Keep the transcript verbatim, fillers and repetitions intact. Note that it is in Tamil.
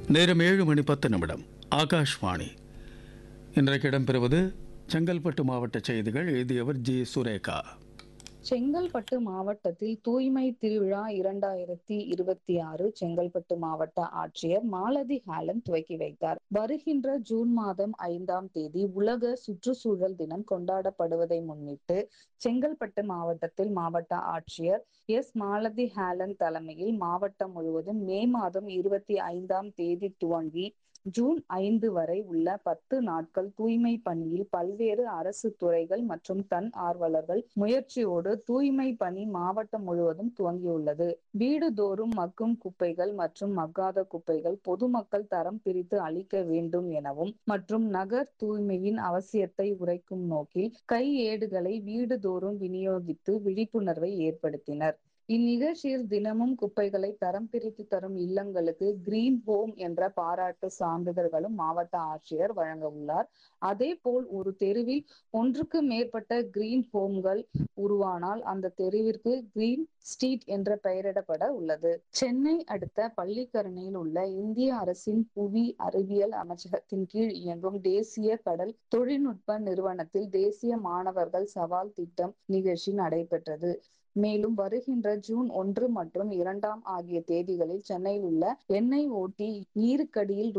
நேரம் ஏழு மணி பத்து நிமிடம். ஆகாஷ்வாணி. இன்றைக்கு இடம்பெறுவது செங்கல்பட்டு மாவட்ட செய்திகள். எழுதியவர் ஜி சுரேகா. செங்கல்பட்டு மாவட்டத்தில் தூய்மை திருவிழா இரண்டாயிரத்தி இருபத்தி ஆறு செங்கல்பட்டு மாவட்ட ஆட்சியர் மாலதி ஹாலன் துவக்கி வைத்தார். வருகின்ற ஜூன் மாதம் ஐந்தாம் தேதி உலக சுற்றுச்சூழல் தினம் கொண்டாடப்படுவதை முன்னிட்டு செங்கல்பட்டு மாவட்டத்தில் மாவட்ட ஆட்சியர் எஸ் மாலதி ஹாலன் தலைமையில் மாவட்டம் முழுவதும் மே மாதம் இருபத்தி ஐந்தாம் தேதி துவங்கி ஜூன் ஐந்து வரை உள்ள பத்து நாட்கள் தூய்மை பணியில் பல்வேறு அரசு துறைகள் மற்றும் தன் ஆர்வலர்கள் முயற்சியோடு தூய்மை பணி மாவட்டம் முழுவதும் துவங்கியுள்ளது. வீடுதோறும் மக்கும் குப்பைகள் மற்றும் மக்காத குப்பைகள் பொதுமக்கள் தரம் பிரித்து அளிக்க வேண்டும் எனவும் மற்றும் நகர் தூய்மையின் அவசியத்தை உரைக்கும் நோக்கில் கையேடுகளை வீடுதோறும் விநியோகித்து விழிப்புணர்வை ஏற்படுத்தினர். இந்நிகழ்ச்சியில் தினமும் குப்பைகளை தரம் பிரித்து தரும் இல்லங்களுக்கு கிரீன் ஹோம் என்ற பாராட்டு சான்றிதழ்களும் மாவட்ட ஆட்சியர் வழங்க உள்ளார். அதே போல் ஒரு தெருவில் ஒன்றுக்கு மேற்பட்ட கிரீன் ஹோம்கள் உருவானால் அந்த தெருவிற்கு கிரீன் ஸ்ட்ரீட் என்ற பெயரிடப்பட உள்ளது. சென்னை அடுத்த பள்ளிக்கரணையில் உள்ள இந்திய அரசின் புவி அறிவியல் அமைச்சகத்தின் கீழ் இயங்கும் தேசிய கடல் தொழில்நுட்ப நிறுவனத்தில் தேசிய மாணவர்கள் சவால் திட்டம் நிகழ்ச்சி நடைபெற்றது. மேலும் வருகின்ற ஜூன் ஒன்று மற்றும் இரண்டாம் ஆகிய தேதிகளில் சென்னையில் உள்ள என் ஐ ஓ டி நீருக்கடியில்